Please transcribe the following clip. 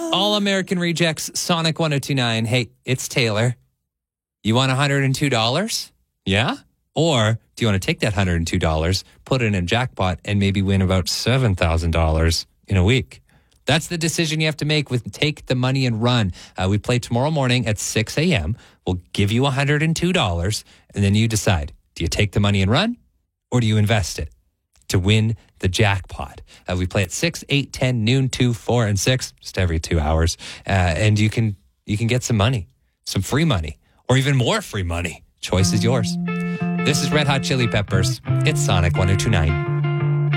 All American Rejects, Sonic 1029. Hey, it's Taylor. You want $102? Yeah? Or do you want to take that $102, put it in a jackpot, and maybe win about $7,000 in a week? That's the decision you have to make with Take the Money and Run. We play tomorrow morning at 6 a.m. We'll give you $102, and then you decide, do you take the money and run, or do you invest it to win the jackpot? We play at 6, 8, 10, noon, 2, 4, and 6, just every 2 hours. And you can get some money, some free money, or even more free money. Choice is yours. This is Red Hot Chili Peppers. It's Sonic 1029.